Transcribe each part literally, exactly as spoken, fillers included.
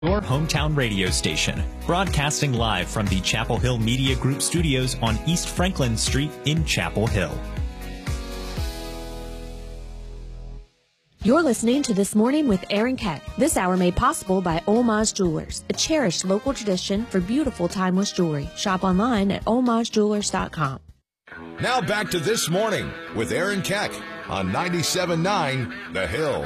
Your hometown radio station, broadcasting live from the Chapel Hill Media Group studios on East Franklin Street in Chapel Hill. You're listening to This Morning with Aaron Keck. This hour made possible by Olmaz Jewelers, a cherished local tradition for beautiful timeless jewelry. Shop online at olmaz jewelers dot com. Now back to This Morning with Aaron Keck on ninety-seven point nine The Hill.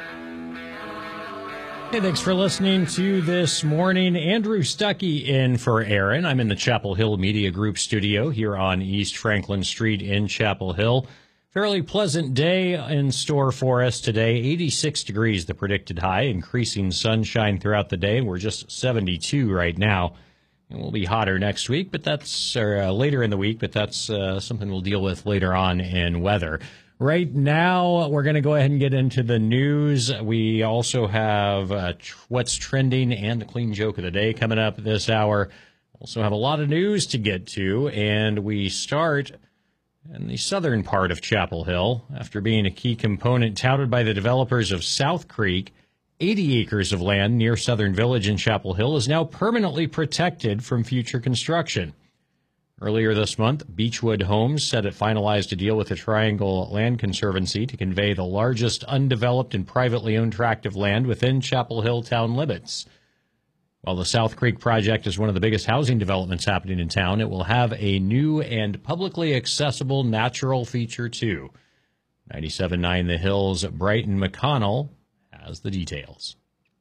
Hey, thanks for listening to This Morning. Andrew Stuckey in for Aaron. I'm in the Chapel Hill Media Group studio here on East Franklin Street in Chapel Hill. Fairly pleasant day in store for us today. eighty-six degrees, the predicted high, increasing sunshine throughout the day. We're just seventy-two right now. And we'll be hotter next week, but that's or, uh, later in the week, but that's uh, something we'll deal with later on in weather. Right now, we're going to go ahead and get into the news. We also have uh, tr- what's trending and the clean joke of the day coming up this hour. Also have a lot of news to get to, and we start in the southern part of Chapel Hill. After being a key component touted by the developers of South Creek, eighty acres of land near Southern Village in Chapel Hill is now permanently protected from future construction. Earlier this month, Beechwood Homes said it finalized a deal with the Triangle Land Conservancy to convey the largest undeveloped and privately owned tract of land within Chapel Hill town limits. While the South Creek project is one of the biggest housing developments happening in town, it will have a new and publicly accessible natural feature too. ninety-seven point nine The Hill's Brighton McConnell has the details.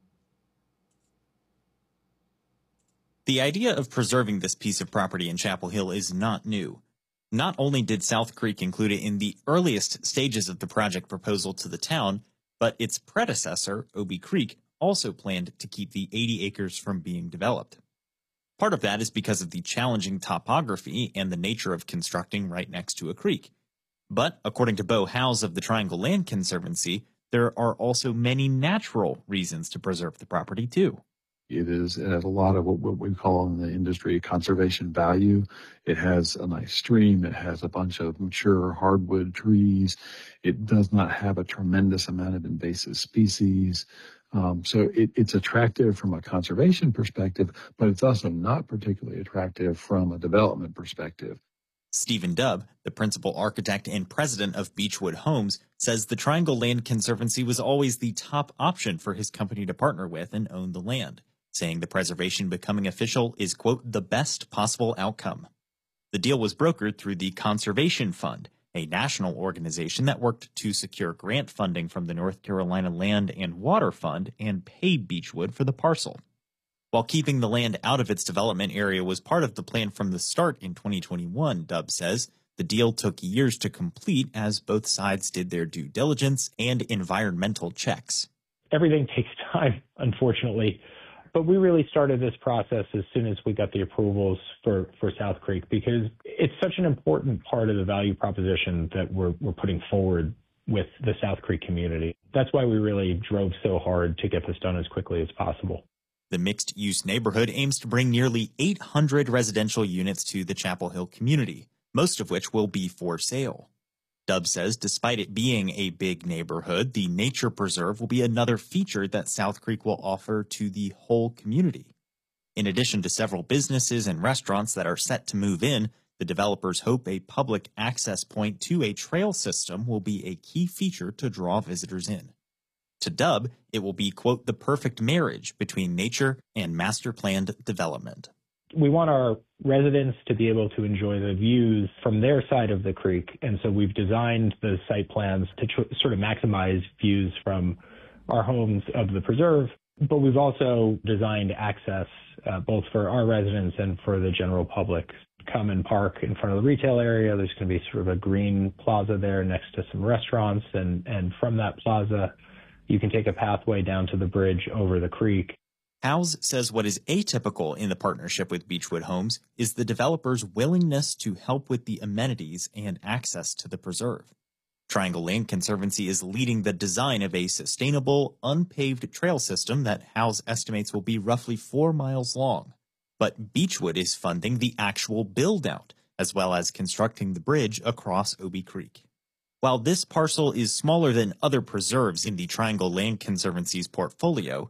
The idea of preserving this piece of property in Chapel Hill is not new. Not only did South Creek include it in the earliest stages of the project proposal to the town, but its predecessor, Obie Creek, also planned to keep the eighty acres from being developed. Part of that is because of the challenging topography and the nature of constructing right next to a creek. But according to Bo Howes of the Triangle Land Conservancy, there are also many natural reasons to preserve the property too. It is it has a lot of what, what we call in the industry conservation value. It has a nice stream. It has a bunch of mature hardwood trees. It does not have a tremendous amount of invasive species. Um, so it, it's attractive from a conservation perspective, but it's also not particularly attractive from a development perspective. Stephen Dubb, the principal architect and president of Beechwood Homes, says the Triangle Land Conservancy was always the top option for his company to partner with and own the land, saying the preservation becoming official is, quote, the best possible outcome. The deal was brokered through the Conservation Fund, a national organization that worked to secure grant funding from the North Carolina Land and Water Fund and pay Beechwood for the parcel. While keeping the land out of its development area was part of the plan from the start in twenty twenty-one, Dubb says, the deal took years to complete as both sides did their due diligence and environmental checks. Everything takes time, unfortunately. But we really started this process as soon as we got the approvals for, for South Creek because it's such an important part of the value proposition that we're, we're putting forward with the South Creek community. That's why we really drove so hard to get this done as quickly as possible. The mixed-use neighborhood aims to bring nearly eight hundred residential units to the Chapel Hill community, most of which will be for sale. Dubb says despite it being a big neighborhood, the nature preserve will be another feature that South Creek will offer to the whole community. In addition to several businesses and restaurants that are set to move in, the developers hope a public access point to a trail system will be a key feature to draw visitors in. To Dubb, it will be, quote, the perfect marriage between nature and master-planned development. We want our residents to be able to enjoy the views from their side of the creek, and so we've designed the site plans to tr- sort of maximize views from our homes of the preserve, but we've also designed access uh, both for our residents and for the general public. Come and park in front of the retail area. There's going to be sort of a green plaza there next to some restaurants, and, and from that plaza, you can take a pathway down to the bridge over the creek. Howes says what is atypical in the partnership with Beechwood Homes is the developer's willingness to help with the amenities and access to the preserve. Triangle Land Conservancy is leading the design of a sustainable, unpaved trail system that Howes estimates will be roughly four miles long. But Beechwood is funding the actual build-out, as well as constructing the bridge across Obie Creek. While this parcel is smaller than other preserves in the Triangle Land Conservancy's portfolio,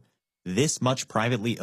this much privately